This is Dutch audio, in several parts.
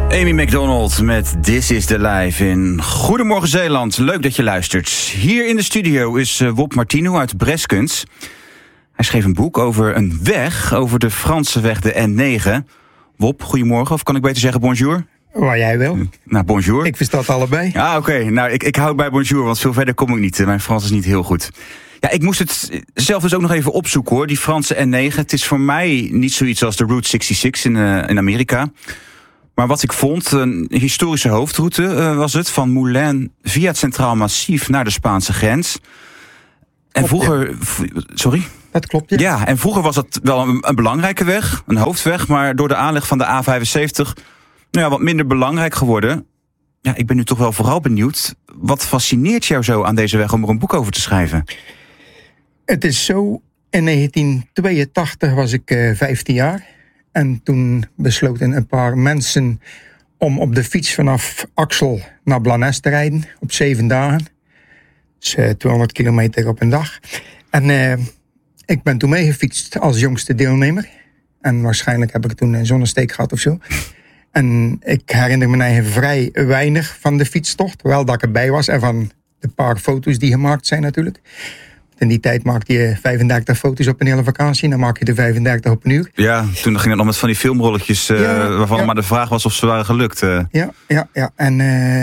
Amy McDonald met This is the Life in Goedemorgen Zeeland. Leuk dat je luistert. Hier in de studio is Wop Martino uit Breskens. Hij schreef een boek over een weg, over de Franse weg, de N9. Wop, goedemorgen, of kan ik beter zeggen bonjour? Waar jij wil. Nou, bonjour. Ik versta het allebei. Oké. Nou, ik hou bij bonjour, want veel verder kom ik niet. Mijn Frans is niet heel goed. Ja, ik moest het zelf dus ook nog even opzoeken, hoor. Die Franse N9. Het is voor mij niet zoiets als de Route 66 in Amerika. Maar wat ik vond, een historische hoofdroute was het, van Moulins via het Centraal Massief naar de Spaanse grens. En vroeger... Sorry? Dat klopt, ja. Ja, en vroeger was het wel een belangrijke weg, een hoofdweg, maar door de aanleg van de A75 wat minder belangrijk geworden. Ja, ik ben nu toch wel vooral benieuwd, wat fascineert jou zo aan deze weg om er een boek over te schrijven? Het is zo, in 1982 was ik 15 jaar. En toen besloten een paar mensen om op de fiets vanaf Axel naar Blanes te rijden. Op 7 dagen. Dus 200 kilometer op een dag. En ik ben toen meegefietst als jongste deelnemer. En waarschijnlijk heb ik toen een zonnesteek gehad of zo. En ik herinner me eigenlijk vrij weinig van de fietstocht. Wel dat ik erbij was en van de paar foto's die gemaakt zijn natuurlijk. In die tijd maakte je 35 foto's op een hele vakantie. En dan maak je er 35 op een uur. Ja, toen ging het nog met van die filmrolletjes waarvan maar de vraag was of ze waren gelukt. Ja. En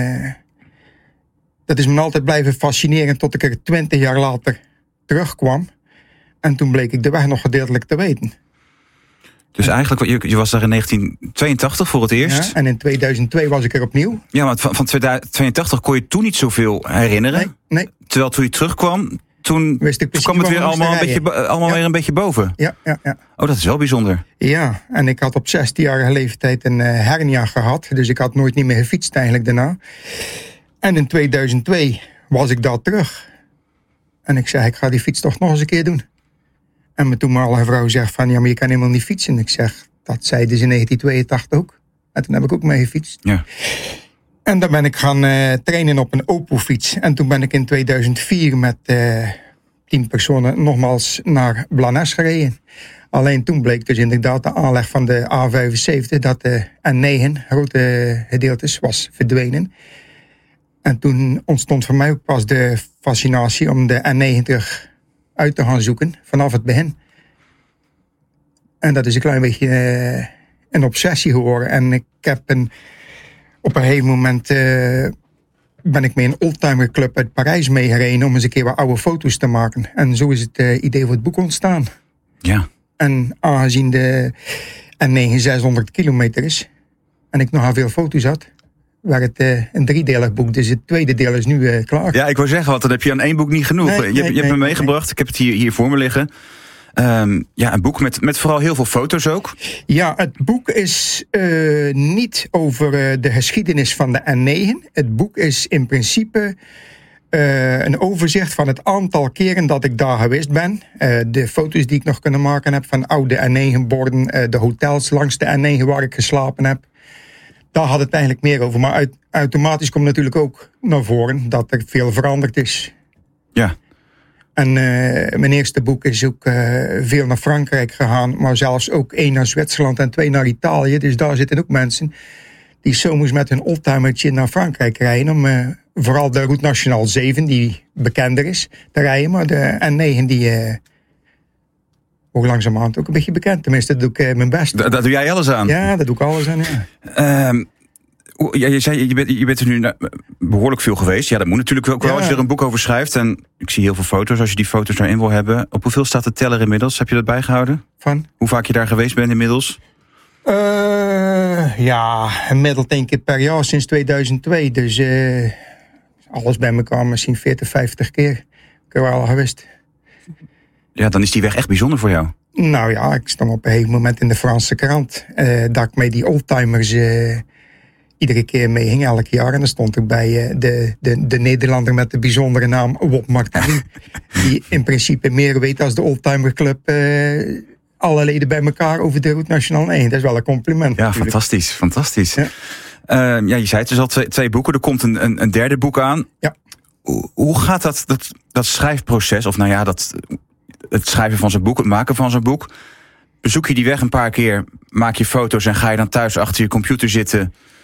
dat is me altijd blijven fascineren tot ik er 20 jaar later terugkwam. En toen bleek ik de weg nog gedeeltelijk te weten. Dus eigenlijk, je was daar in 1982 voor het eerst. Ja, en in 2002 was ik er opnieuw. Ja, maar van 2082 kon je toen niet zoveel herinneren. Nee. Terwijl toen je terugkwam, toen kwam het weer allemaal weer een beetje boven. Ja. Oh, dat is wel bijzonder. Ja, en ik had op 16-jarige leeftijd een hernia gehad. Dus ik had nooit niet meer gefietst eigenlijk daarna. En in 2002 was ik daar terug. En ik zei, ik ga die fiets toch nog eens een keer doen. En mijn toenmalige vrouw zegt van, ja, maar je kan helemaal niet fietsen. Ik zeg, dat zei dus in 1982 ook. En toen heb ik ook mee gefietst. Ja. En dan ben ik gaan trainen op een Opel-fiets. En toen ben ik in 2004 met 10 personen nogmaals naar Blanes gereden. Alleen toen bleek dus inderdaad de aanleg van de A75... dat de N9, grote gedeeltes, was verdwenen. En toen ontstond voor mij ook pas de fascinatie om de N90 uit te gaan zoeken vanaf het begin. En dat is een klein beetje een obsessie geworden. En ik heb op een gegeven moment ben ik met een oldtimerclub uit Parijs meegereden om eens een keer wat oude foto's te maken. En zo is het idee voor het boek ontstaan. Ja. En aangezien de N9 600 kilometer is en ik nogal veel foto's had, werd het een 3-delig boek. Dus het tweede deel is nu klaar. Ja, ik wou zeggen, want dan heb je aan 1 boek niet genoeg. Je hebt me meegebracht, ik heb het hier voor me liggen. Een boek met vooral heel veel foto's ook. Ja, het boek is niet over de geschiedenis van de N9. Het boek is in principe een overzicht van het aantal keren dat ik daar geweest ben. De foto's die ik nog kunnen maken heb van oude N9-borden. De hotels langs de N9 waar ik geslapen heb. Daar had het eigenlijk meer over. Maar automatisch komt natuurlijk ook naar voren dat er veel veranderd is. Ja. En mijn eerste boek is ook veel naar Frankrijk gegaan. Maar zelfs ook 1 naar Zwitserland en 2 naar Italië. Dus daar zitten ook mensen die zomers met hun oldtimertje naar Frankrijk rijden. Om vooral de Route Nationale 7, die bekender is, te rijden. Maar de N9 die ook langzamerhand ook een beetje bekend. Tenminste, dat doe ik mijn best. Daar doe jij alles aan? Ja, dat doe ik alles aan, ja. Je zei, je bent er nu behoorlijk veel geweest. Ja, dat moet natuurlijk ook wel als je er een boek over schrijft. En ik zie heel veel foto's, als je die foto's daarin wil hebben. Op hoeveel staat de teller inmiddels? Heb je dat bijgehouden? Van? Hoe vaak je daar geweest bent inmiddels? Gemiddeld 1 keer per jaar sinds 2002. Dus alles bij elkaar misschien 40, 50 keer. Ik heb er al geweest. Ja, dan is die weg echt bijzonder voor jou. Nou ja, ik stond op een gegeven moment in de Franse krant. Dat ik met die oldtimers iedere keer mee hing, elk jaar. En dan stond ik bij de Nederlander met de bijzondere naam Wop Martino. Die in principe meer weet als de oldtimerclub. Alle leden bij elkaar over de Route Nationale 1. Dat is wel een compliment. Ja, natuurlijk. fantastisch. Ja. Je zei het dus al, 2 boeken. Er komt een derde boek aan. Ja. Hoe gaat dat schrijfproces? Of het schrijven van zo'n boek, het maken van zo'n boek. Bezoek je die weg een paar keer, maak je foto's en ga je dan thuis achter je computer zitten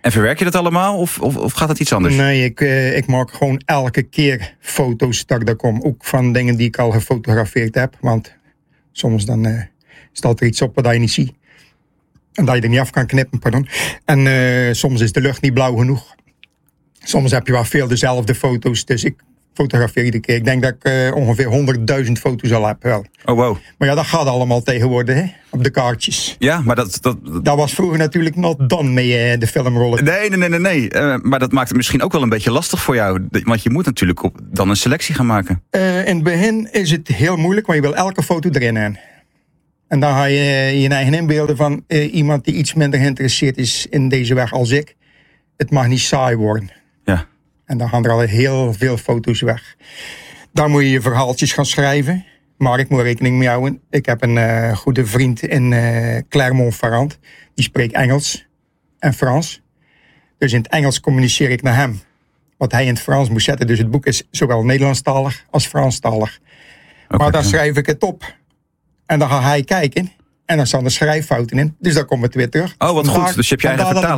En verwerk je dat allemaal of gaat het iets anders? Nee, ik maak gewoon elke keer foto's dat ik daar kom. Ook van dingen die ik al gefotografeerd heb. Want soms dan staat er iets op wat je niet ziet. En dat je er niet af kan knippen, pardon. En soms is de lucht niet blauw genoeg. Soms heb je wel veel dezelfde foto's. Dus ik fotografeer iedere keer. Ik denk dat ik ongeveer 100.000 foto's al heb. Wel. Oh, wow. Maar ja, dat gaat allemaal tegenwoordig, hè? Op de kaartjes. Ja, maar Dat was vroeger natuurlijk not done met de filmrollen. Nee. Maar dat maakt het misschien ook wel een beetje lastig voor jou. Want je moet natuurlijk dan een selectie gaan maken. In het begin is het heel moeilijk, want je wil elke foto erin hebben. En dan ga je je eigen inbeelden van iemand die iets minder geïnteresseerd is in deze weg als ik. Het mag niet saai worden. Ja. En dan gaan er al heel veel foto's weg. Dan moet je je verhaaltjes gaan schrijven. Maar ik moet rekening mee houden. Ik heb een goede vriend in Clermont-Ferrand. Die spreekt Engels en Frans. Dus in het Engels communiceer ik naar hem wat hij in het Frans moet zetten. Dus het boek is zowel Nederlandstalig als Franstalig. Maar dan schrijf ik het op. En dan gaat hij kijken. En dan staan er schrijffouten in. Dus dan komt het weer terug. Oh, wat goed. Dus je hebt je eigen vertaling.